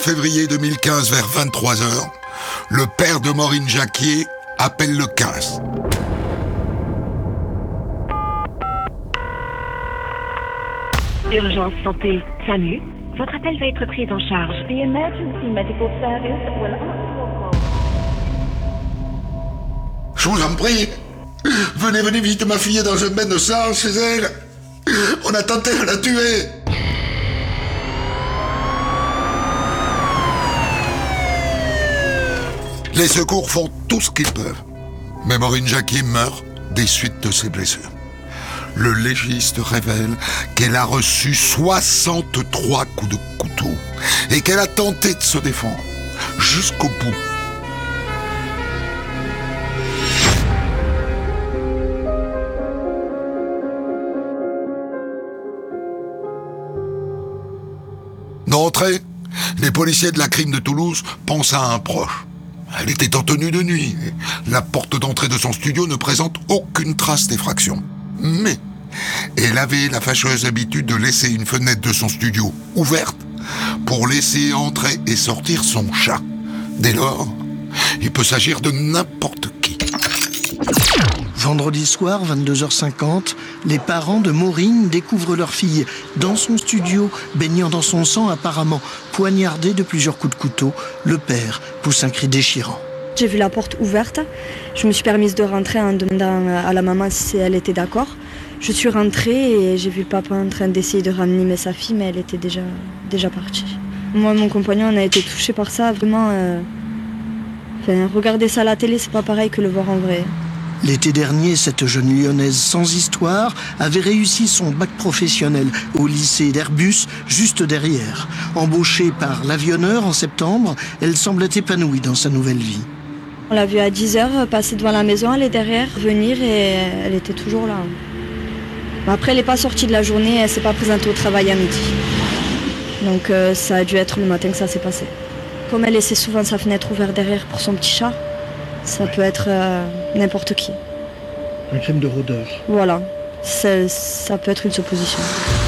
février 2015 vers 23h, le père de Maureen Jacquier appelle le 15. Urgence santé, SAMU. Votre appel va être pris en charge. The emergency medical service will answer. Je vous en prie, venez vite, ma fille est dans un bain de sang chez elle. On a tenté de la tuer. Les secours font tout ce qu'ils peuvent. Mais Maureen Jacquier meurt des suites de ses blessures. Le légiste révèle qu'elle a reçu 63 coups de couteau et qu'elle a tenté de se défendre jusqu'au bout. D'entrée, les policiers de la crime de Toulouse pensent à un proche. Elle était en tenue de nuit. La porte d'entrée de son studio ne présente aucune trace d'effraction. Mais elle avait la fâcheuse habitude de laisser une fenêtre de son studio ouverte pour laisser entrer et sortir son chat. Dès lors, il peut s'agir de n'importe qui. Vendredi soir, 22h50, les parents de Maureen découvrent leur fille dans son studio, baignant dans son sang apparemment, poignardée de plusieurs coups de couteau. Le père pousse un cri déchirant. J'ai vu la porte ouverte, je me suis permise de rentrer en demandant à la maman si elle était d'accord. Je suis rentrée et j'ai vu le papa en train d'essayer de ranimer sa fille, mais elle était déjà partie. Moi et mon compagnon, on a été touchés par ça, vraiment. Regarder ça à la télé, c'est pas pareil que le voir en vrai. L'été dernier, cette jeune lyonnaise sans histoire avait réussi son bac professionnel au lycée d'Airbus, juste derrière. Embauchée par l'avionneur en septembre, elle semblait épanouie dans sa nouvelle vie. On l'a vue à 10h, passer devant la maison, elle est derrière, venir et elle était toujours là. Après, elle n'est pas sortie de la journée, elle ne s'est pas présentée au travail à midi. Donc ça a dû être le matin que ça s'est passé. Comme elle laissait souvent sa fenêtre ouverte derrière pour son petit chat, ça peut être n'importe qui. Un crime de rôdeur. Voilà, ça peut être une supposition.